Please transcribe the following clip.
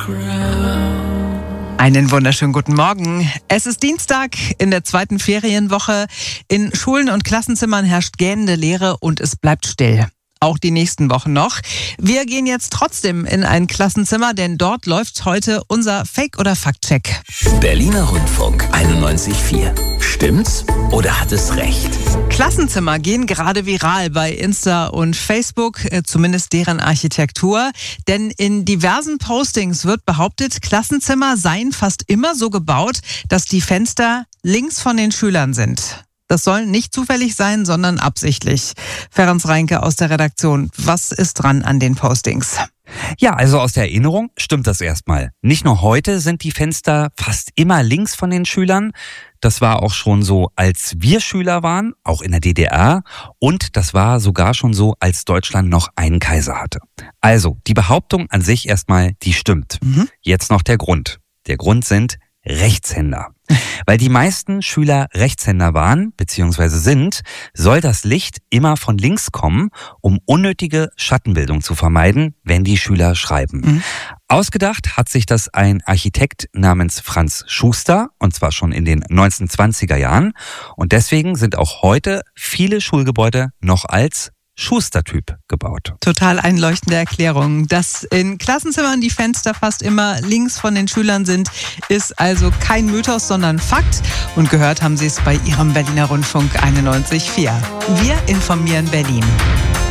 Einen wunderschönen guten Morgen. Es ist Dienstag in der zweiten Ferienwoche. In Schulen und Klassenzimmern herrscht gähnende Leere und es bleibt still. Auch die nächsten Wochen noch. Wir gehen jetzt trotzdem in ein Klassenzimmer, denn dort läuft heute unser Fake- oder Fakt-Check. Berliner Rundfunk 91,4. Stimmt's oder hat es recht? Klassenzimmer gehen gerade viral bei Insta und Facebook, zumindest deren Architektur. Denn in diversen Postings wird behauptet, Klassenzimmer seien fast immer so gebaut, dass die Fenster links von den Schülern sind. Das soll nicht zufällig sein, sondern absichtlich. Ferenc Reinke aus der Redaktion. Was ist dran an den Postings? Ja, also aus der Erinnerung stimmt das erstmal. Nicht nur heute sind die Fenster fast immer links von den Schülern. Das war auch schon so, als wir Schüler waren, auch in der DDR. Und das war sogar schon so, als Deutschland noch einen Kaiser hatte. Also, die Behauptung an sich erstmal, die stimmt. Jetzt noch der Grund. Der Grund sind Rechtshänder. Weil die meisten Schüler Rechtshänder waren bzw. sind, soll das Licht immer von links kommen, um unnötige Schattenbildung zu vermeiden, wenn die Schüler schreiben. Ausgedacht hat sich das ein Architekt namens Franz Schuster, und zwar schon in den 1920er Jahren. Und deswegen sind auch heute viele Schulgebäude noch als Schuster-Typ gebaut. Total einleuchtende Erklärung. Dass in Klassenzimmern die Fenster fast immer links von den Schülern sind, ist also kein Mythos, sondern Fakt. Und gehört haben Sie es bei Ihrem Berliner Rundfunk 91,4. Wir informieren Berlin.